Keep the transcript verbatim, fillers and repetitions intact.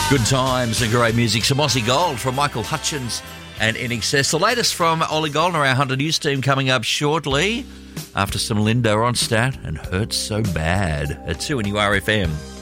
Good times and great music. Some Aussie Gold from Michael Hutchins and In Excess. The latest from Ollie Goldner, our Hunter News team, coming up shortly after some Linda Ronstadt and Hurts So Bad at two N U R F M.